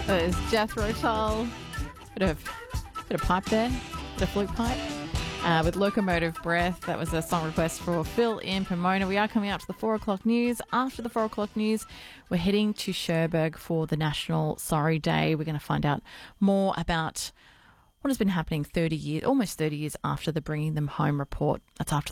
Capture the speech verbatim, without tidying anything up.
There's Jethro Tull. Bit of, bit of pipe there. Bit of flute pipe. Uh, with Locomotive Breath. That was a song request for Phil in Pomona. We are coming up to the four o'clock news. After the four o'clock news, we're heading to Cherbourg for the National Sorry Day. We're going to find out more about what has been happening thirty years, almost thirty years after the Bringing Them Home report. That's after